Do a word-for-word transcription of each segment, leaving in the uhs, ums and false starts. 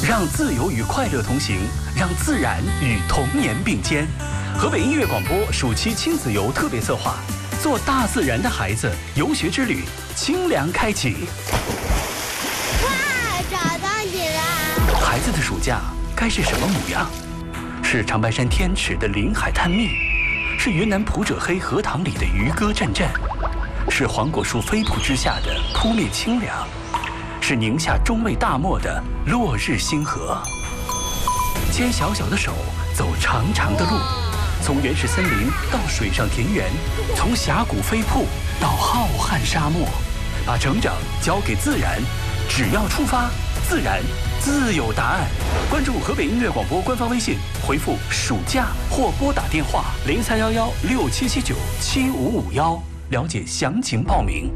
让自由与快乐同行，让自然与童年并肩。河北音乐广播暑期亲子游特别策划，做大自然的孩子游学之旅，清凉开启。 哇，找到你了！ 孩子的暑假该是什么模样？是长白山天池的林海探秘，是云南普者黑荷塘里的渔歌阵阵，是黄果树飞瀑之下的扑面清凉，是宁夏中卫大漠的落日星河。牵小小的手，走长长的路，从原始森林到水上田园，从峡谷飞瀑到浩瀚沙漠，把成长交给自然，只要出发，自然自有答案。关注河北音乐广播官方微信，回复暑假或拨打电话零三幺幺六七七九七五五幺，了解详情报名。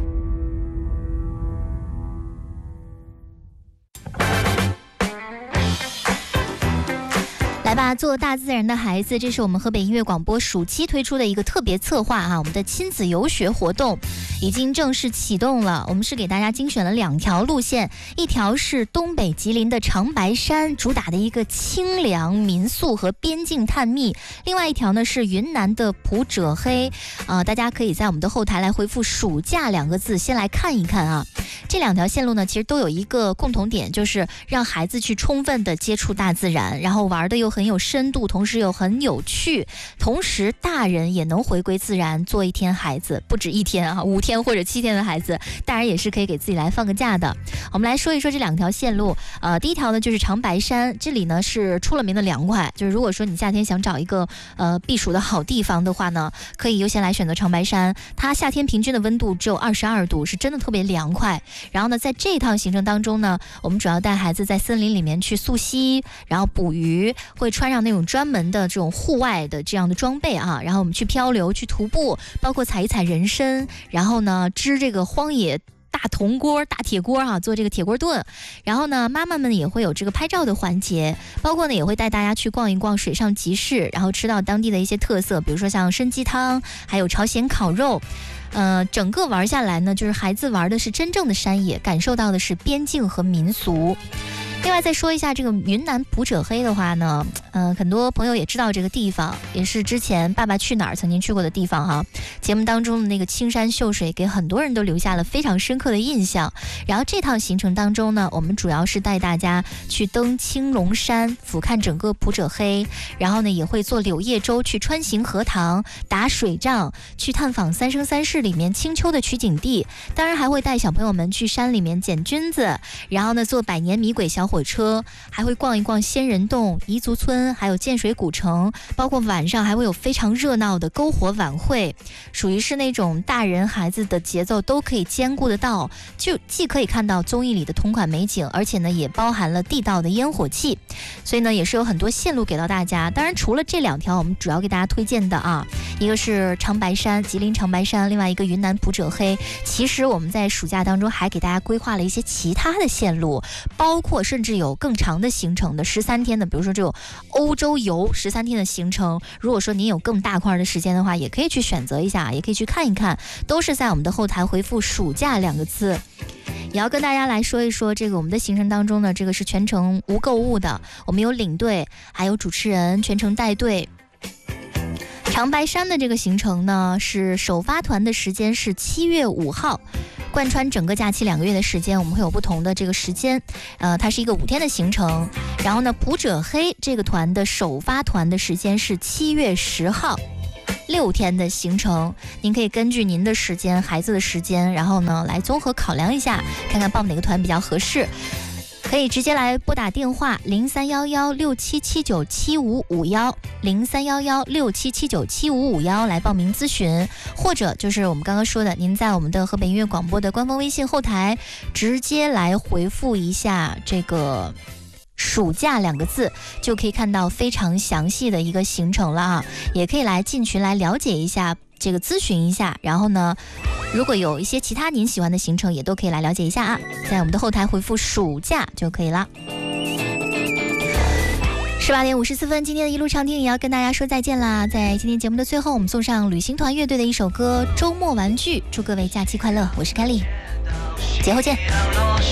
来吧，做大自然的孩子，这是我们河北音乐广播暑期推出的一个特别策划啊，我们的亲子游学活动已经正式启动了。我们是给大家精选了两条路线，一条是东北吉林的长白山，主打的一个清凉民宿和边境探秘；另外一条呢是云南的普者黑，呃，大家可以在我们的后台来回复暑假两个字，先来看一看啊。这两条线路呢，其实都有一个共同点，就是让孩子去充分的接触大自然，然后玩的又很有深度，同时又很有趣，同时大人也能回归自然，做一天孩子，不止一天啊，五天或者七天的孩子，大人也是可以给自己来放个假的。我们来说一说这两条线路，呃，第一条呢就是长白山，这里呢是出了名的凉快，就是如果说你夏天想找一个呃避暑的好地方的话呢，可以优先来选择长白山，它夏天平均的温度只有二十二度，是真的特别凉快。然后呢，在这一趟行程当中呢，我们主要带孩子在森林里面去溯溪，然后捕鱼，会穿上那种专门的这种户外的这样的装备啊，然后我们去漂流、去徒步，包括采一采人参，然后呢支这个荒野大铜锅、大铁锅啊，做这个铁锅炖。然后呢，妈妈们也会有这个拍照的环节，包括呢也会带大家去逛一逛水上集市，然后吃到当地的一些特色，比如说像参鸡汤，还有朝鲜烤肉。呃，整个玩下来呢，就是孩子玩的是真正的山野，感受到的是边境和民俗。另外再说一下这个云南普者黑的话呢，呃，很多朋友也知道这个地方，也是之前《爸爸去哪儿》曾经去过的地方哈。节目当中的那个青山秀水，给很多人都留下了非常深刻的印象。然后这趟行程当中呢，我们主要是带大家去登青龙山，俯瞰整个普者黑，然后呢也会坐柳叶舟去穿行荷塘，打水仗，去探访三生三世里面青丘的取景地。当然还会带小朋友们去山里面捡菌子，然后呢坐百年米轨小火车，还会逛一逛仙人洞、彝族村，还有建水古城，包括晚上还会有非常热闹的篝火晚会，属于是那种大人孩子的节奏都可以兼顾得到，就既可以看到综艺里的同款美景，而且呢也包含了地道的烟火气，所以呢也是有很多线路给到大家。当然除了这两条我们主要给大家推荐的啊，一个是长白山，吉林长白山，另外一个云南普者黑。其实我们在暑假当中还给大家规划了一些其他的线路，包括甚至有更长的行程的十三天的，比如说这种欧洲游十三天的行程，如果说您有更大块的时间的话，也可以去选择一下，也可以去看一看，都是在我们的后台回复暑假两个字。也要跟大家来说一说这个我们的行程当中呢，这个是全程无购物的，我们有领队还有主持人全程带队。长白山的这个行程呢，是首发团的时间是七月五号，贯穿整个假期两个月的时间，我们会有不同的这个时间，呃，它是一个五天的行程。然后呢，普者黑这个团的首发团的时间是七月十号，六天的行程，您可以根据您的时间、孩子的时间，然后呢来综合考量一下，看看报哪个团比较合适。可以直接来拨打电话零三幺幺六七七九七五五幺零三幺幺六七七九七五五幺来报名咨询，或者就是我们刚刚说的，您在我们的河北音乐广播的官方微信后台直接来回复一下这个暑假两个字，就可以看到非常详细的一个行程了啊！也可以来进群来了解一下，这个咨询一下，然后呢，如果有一些其他您喜欢的行程，也都可以来了解一下啊，在我们的后台回复暑假就可以了。十八点五十四分，今天的一路畅听也要跟大家说再见啦！在今天节目的最后，我们送上旅行团乐队的一首歌《周末玩具》，祝各位假期快乐！我是凯莉，节后见。